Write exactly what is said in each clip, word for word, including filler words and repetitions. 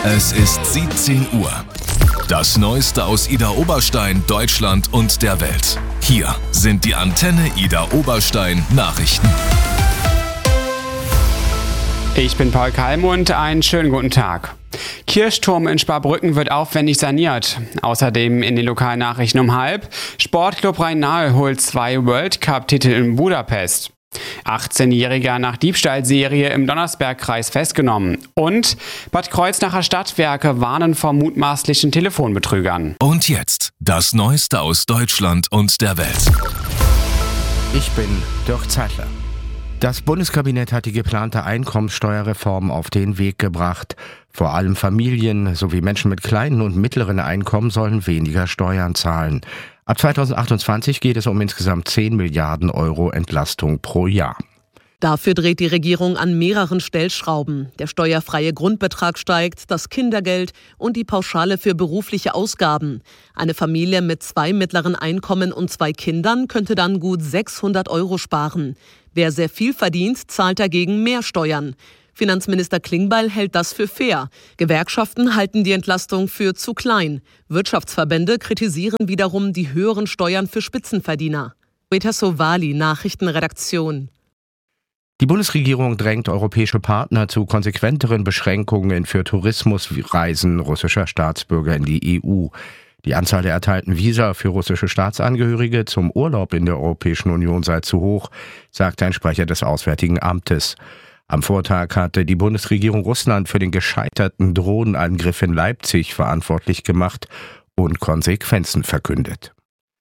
Es ist siebzehn Uhr. Das Neueste aus Idar Oberstein, Deutschland und der Welt. Hier sind die Antenne Idar Oberstein Nachrichten. Ich bin Paul Kalmund, einen schönen guten Tag. Kirchturm in Sparbrücken wird aufwendig saniert. Außerdem in den Lokalnachrichten um halb. Sportclub Rhein-Nahe holt zwei World Cup-Titel in Budapest. achtzehnjähriger nach Diebstahlserie im Donnersbergkreis festgenommen. Und Bad Kreuznacher Stadtwerke warnen vor mutmaßlichen Telefonbetrügern. Und jetzt das Neueste aus Deutschland und der Welt. Ich bin Dirk Zeitler. Das Bundeskabinett hat die geplante Einkommenssteuerreform auf den Weg gebracht. Vor allem Familien sowie Menschen mit kleinen und mittleren Einkommen sollen weniger Steuern zahlen. Ab zweitausendachtundzwanzig geht es um insgesamt zehn Milliarden Euro Entlastung pro Jahr. Dafür dreht die Regierung an mehreren Stellschrauben. Der steuerfreie Grundbetrag steigt, das Kindergeld und die Pauschale für berufliche Ausgaben. Eine Familie mit zwei mittleren Einkommen und zwei Kindern könnte dann gut sechshundert Euro sparen. Wer sehr viel verdient, zahlt dagegen mehr Steuern. Finanzminister Klingbeil hält das für fair. Gewerkschaften halten die Entlastung für zu klein. Wirtschaftsverbände kritisieren wiederum die höheren Steuern für Spitzenverdiener. Rita Sovali, Nachrichtenredaktion. Die Bundesregierung drängt europäische Partner zu konsequenteren Beschränkungen für Tourismusreisen russischer Staatsbürger in die E U. Die Anzahl der erteilten Visa für russische Staatsangehörige zum Urlaub in der Europäischen Union sei zu hoch, sagte ein Sprecher des Auswärtigen Amtes. Am Vortag hatte die Bundesregierung Russland für den gescheiterten Drohnenangriff in Leipzig verantwortlich gemacht und Konsequenzen verkündet.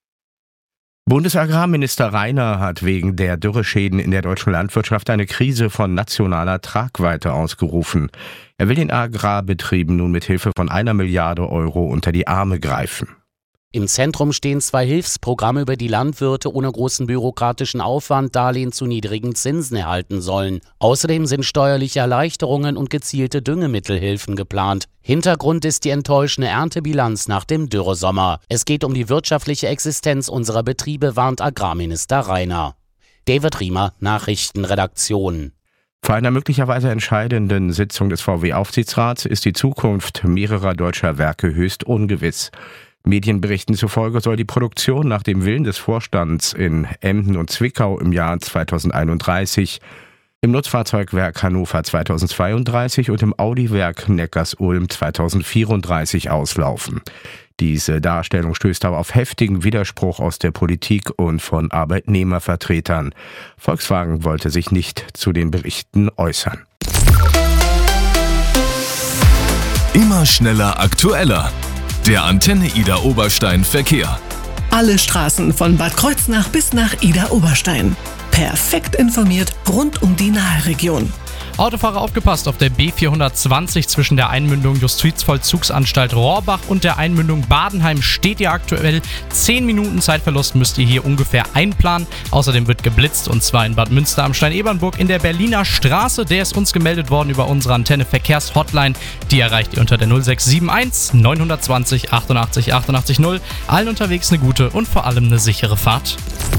Bundesagrarminister Rainer hat wegen der Dürreschäden in der deutschen Landwirtschaft eine Krise von nationaler Tragweite ausgerufen. Er will den Agrarbetrieben nun mit Hilfe von einer Milliarde Euro unter die Arme greifen. Im Zentrum stehen zwei Hilfsprogramme, über die Landwirte ohne großen bürokratischen Aufwand Darlehen zu niedrigen Zinsen erhalten sollen. Außerdem sind steuerliche Erleichterungen und gezielte Düngemittelhilfen geplant. Hintergrund ist die enttäuschende Erntebilanz nach dem Dürresommer. Es geht um die wirtschaftliche Existenz unserer Betriebe, warnt Agrarminister Rainer. David Riemer, Nachrichtenredaktion. Vor einer möglicherweise entscheidenden Sitzung des V W-Aufsichtsrats ist die Zukunft mehrerer deutscher Werke höchst ungewiss. Medienberichten zufolge soll die Produktion nach dem Willen des Vorstands in Emden und Zwickau im Jahr zweitausendeinunddreißig, im Nutzfahrzeugwerk Hannover zweitausendzweiunddreißig und im Audi-Werk Neckarsulm zweitausendvierunddreißig auslaufen. Diese Darstellung stößt aber auf heftigen Widerspruch aus der Politik und von Arbeitnehmervertretern. Volkswagen wollte sich nicht zu den Berichten äußern. Immer schneller, aktueller. Der Antenne Idar Oberstein Verkehr. Alle Straßen von Bad Kreuznach bis nach Idar Oberstein. Perfekt informiert rund um die Naheregion. Autofahrer aufgepasst, auf der B vierhundertzwanzig zwischen der Einmündung Justizvollzugsanstalt Rohrbach und der Einmündung Badenheim steht ihr aktuell. zehn Minuten Zeitverlust müsst ihr hier ungefähr einplanen. Außerdem wird geblitzt, und zwar in Bad Münster am Stein-Ebernburg in der Berliner Straße. Der ist uns gemeldet worden über unsere Antenne Verkehrshotline. Die erreicht ihr unter der null sechs sieben eins neun zwei null achtundachtzig achtundachtzig null. Allen unterwegs eine gute und vor allem eine sichere Fahrt.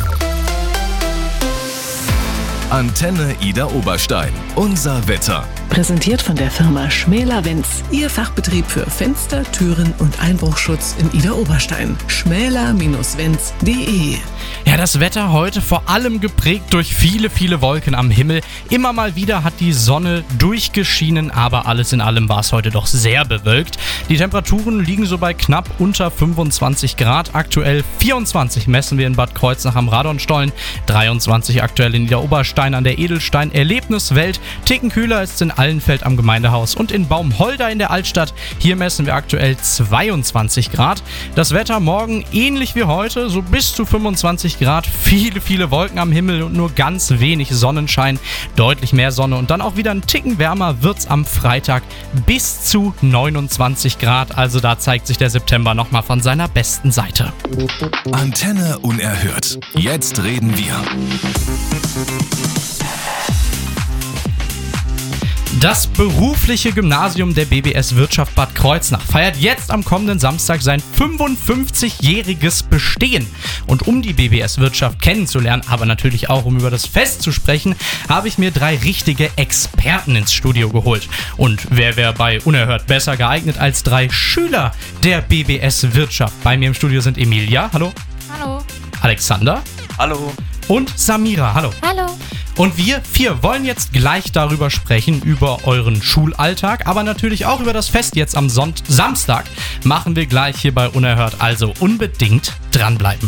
Antenne Idar Oberstein. Unser Wetter. Präsentiert von der Firma Schmäler-Wenz. Ihr Fachbetrieb für Fenster, Türen und Einbruchschutz in Idar Oberstein. schmäler Wenz punkt de. Ja, das Wetter heute vor allem geprägt durch viele, viele Wolken am Himmel. Immer mal wieder hat die Sonne durchgeschienen, aber alles in allem war es heute doch sehr bewölkt. Die Temperaturen liegen so bei knapp unter fünfundzwanzig Grad. Aktuell vierundzwanzig messen wir in Bad Kreuznach am Radonstollen, dreiundzwanzig aktuell in Idar Oberstein an der Edelstein-Erlebniswelt. Ticken kühler ist es in Allenfeld am Gemeindehaus und in Baumholder in der Altstadt. Hier messen wir aktuell zweiundzwanzig Grad. Das Wetter morgen ähnlich wie heute, so bis zu fünfundzwanzig Grad. Viele, viele Wolken am Himmel und nur ganz wenig Sonnenschein. Deutlich mehr Sonne und dann auch wieder ein Ticken wärmer wird's am Freitag bis zu neunundzwanzig Grad. Also da zeigt sich der September nochmal von seiner besten Seite. Antenne unerhört. Jetzt reden wir. Das berufliche Gymnasium der B B S Wirtschaft Bad Kreuznach feiert jetzt am kommenden Samstag sein fünfundfünfzigjähriges Bestehen. Und um die B B S Wirtschaft kennenzulernen, aber natürlich auch um über das Fest zu sprechen, habe ich mir drei richtige Experten ins Studio geholt. Und wer wäre bei Unerhört besser geeignet als drei Schüler der B B S Wirtschaft? Bei mir im Studio sind Emilia, hallo. Hallo. Alexander. Hallo. Und Samira, hallo. Hallo. Und wir vier wollen jetzt gleich darüber sprechen, über euren Schulalltag, aber natürlich auch über das Fest jetzt am Sonnt- Samstag. Machen wir gleich hier bei Unerhört, also unbedingt dranbleiben.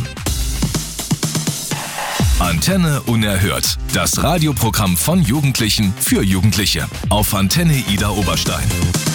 Antenne Unerhört, das Radioprogramm von Jugendlichen für Jugendliche auf Antenne Ida Oberstein.